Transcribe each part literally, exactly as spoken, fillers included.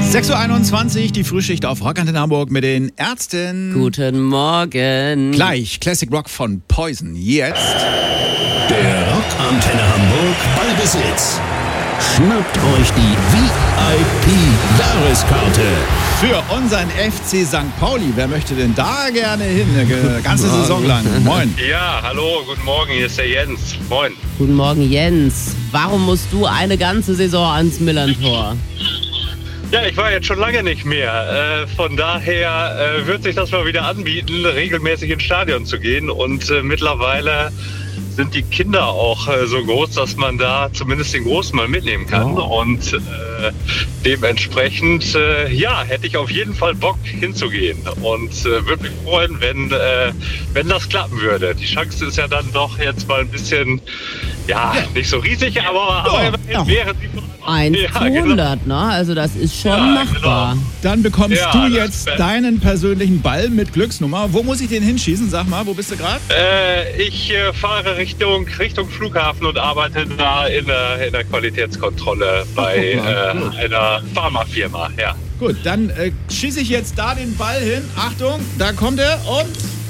sechs Uhr einundzwanzig, die Frühschicht auf Rockantenne Hamburg mit den Ärzten. Guten Morgen. Gleich Classic Rock von Poison. Jetzt der Rockantenne Hamburg Ballbesitz. Schnappt euch die V I P-Jahreskarte. für unseren F C Sankt Pauli. Wer möchte denn da gerne hin? Eine ganze Saison lang. Moin. Ja, hallo, guten Morgen, hier ist der Jens. Moin. Guten Morgen, Jens. Warum musst du eine ganze Saison ans Millerntor? Ja, ich war jetzt schon lange nicht mehr. Äh, von daher äh, wird sich das mal wieder anbieten, regelmäßig ins Stadion zu gehen. Und äh, mittlerweile sind die Kinder auch äh, so groß, dass man da zumindest den Großen mal mitnehmen kann. Oh. Und äh, dementsprechend, äh, ja, hätte ich auf jeden Fall Bock hinzugehen. Und äh, würde mich freuen, wenn, äh, wenn das klappen würde. Die Chance ist ja dann doch jetzt mal ein bisschen, ja, ja. nicht so riesig, aber, ja, aber ja. wäre sie eins zu hundert, genau. Ne? Also das ist schon ja, machbar. Genau. Dann bekommst ja, du jetzt deinen persönlichen Ball mit Glücksnummer. Wo muss ich den hinschießen? Sag mal, wo bist du gerade? Äh, ich äh, fahre Richtung, Richtung Flughafen und arbeite da in der, in der Qualitätskontrolle bei äh, einer Pharmafirma. Ja. Gut, dann äh, schieße ich jetzt da den Ball hin. Achtung, da kommt er und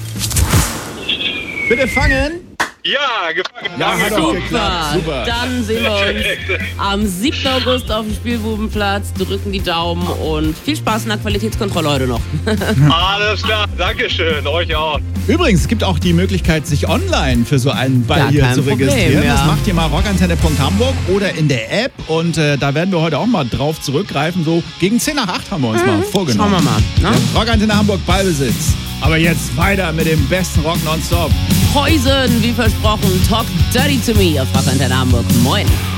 bitte fangen. Ja, gefangen. Ja, hat auch geklappt. Super. Dann sehen wir uns am siebten August auf dem Spielbubenplatz, drücken die Daumen und viel Spaß in der Qualitätskontrolle heute noch. Alles klar, Dankeschön, euch auch. Übrigens, es gibt auch die Möglichkeit, sich online für so einen Ball ja, hier zu Problem, registrieren. Ja. Das macht ihr mal rockantenne punkt hamburg oder in der App und äh, da werden wir heute auch mal drauf zurückgreifen. So gegen zehn nach acht haben wir uns mhm. mal vorgenommen. Schauen wir mal. Ne? Ja, Rockantenne Hamburg Ballbesitz. Aber jetzt weiter mit dem besten Rock nonstop. Poison, wie versprochen, Talk Dirty to Me auf Rockantenne Hamburg. Moin.